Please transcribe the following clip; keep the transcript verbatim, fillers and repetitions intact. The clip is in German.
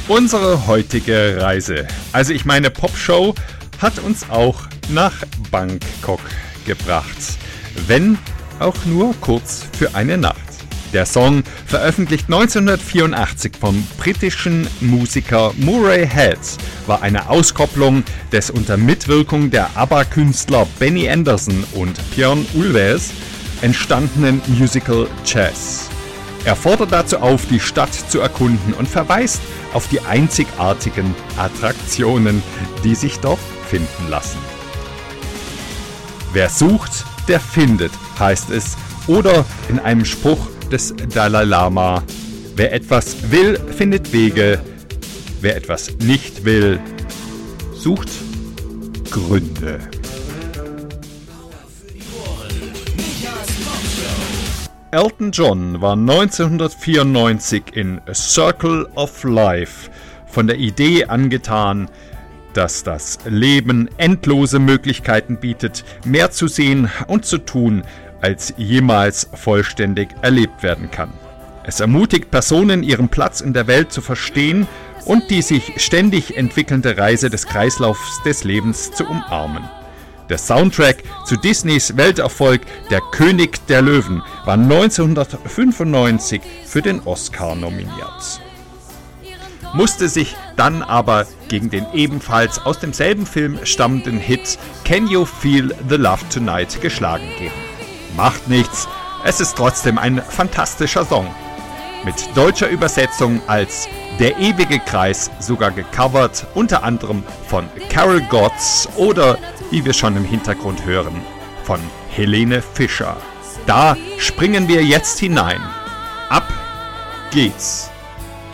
Unsere heutige Reise, also ich meine Popshow, hat uns auch nach Bangkok gebracht. Wenn auch nur kurz für eine Nacht. Der Song, veröffentlicht neunzehnhundertvierundachtzig vom britischen Musiker Murray Head, war eine Auskopplung des unter Mitwirkung der ABBA-Künstler Benny Andersson und Björn Ulvaeus entstandenen Musical Jazz. Er fordert dazu auf, die Stadt zu erkunden und verweist auf die einzigartigen Attraktionen, die sich dort finden lassen. Wer sucht, der findet, heißt es, oder in einem Spruch des Dalai Lama: Wer etwas will, findet Wege, wer etwas nicht will, sucht Gründe. Elton John war neunzehnhundertvierundneunzig in A Circle of Life von der Idee angetan, dass das Leben endlose Möglichkeiten bietet, mehr zu sehen und zu tun, als jemals vollständig erlebt werden kann. Es ermutigt Personen, ihren Platz in der Welt zu verstehen und die sich ständig entwickelnde Reise des Kreislaufs des Lebens zu umarmen. Der Soundtrack zu Disneys Welterfolg Der König der Löwen war neunzehnhundertfünfundneunzig für den Oscar nominiert. Musste sich dann aber gegen den ebenfalls aus demselben Film stammenden Hit Can You Feel the Love Tonight geschlagen geben. Macht nichts, es ist trotzdem ein fantastischer Song. Mit deutscher Übersetzung als Der ewige Kreis sogar gecovert, unter anderem von Carol Gotts oder, wie wir schon im Hintergrund hören, von Helene Fischer. Da springen wir jetzt hinein. Ab geht's!